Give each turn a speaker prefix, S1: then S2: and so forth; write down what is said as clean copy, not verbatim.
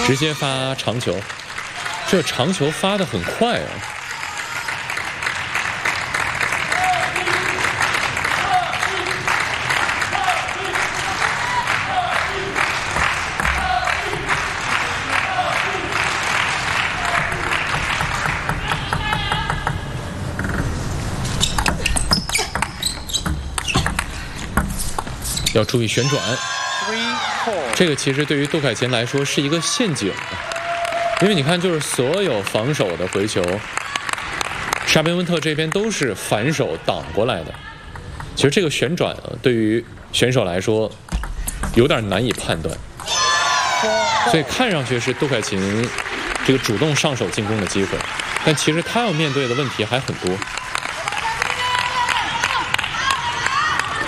S1: 直接发长球，这长球发得很快啊。要注意旋转，这个其实对于杜凯琴来说是一个陷阱，因为你看，就是所有防守的回球，沙边温特这边都是反手挡过来的。其实这个旋转对于选手来说有点难以判断，所以看上去是杜凯琴这个主动上手进攻的机会，但其实他要面对的问题还很多。